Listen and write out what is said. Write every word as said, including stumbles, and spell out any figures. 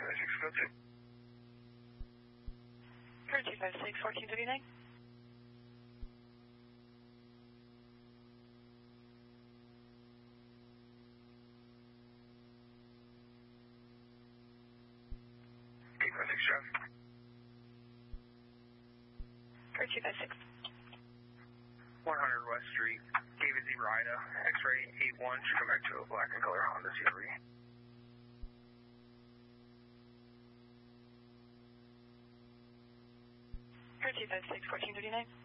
five six, go to. Clear two five six, fourteen thirty-nine. eight five six, Jeff. Clear two five six. one hundred West Street, David Zebra Ida, X-ray eight one, should come back to a black and color Honda C R V. Clear two five six, fourteen thirty-nine.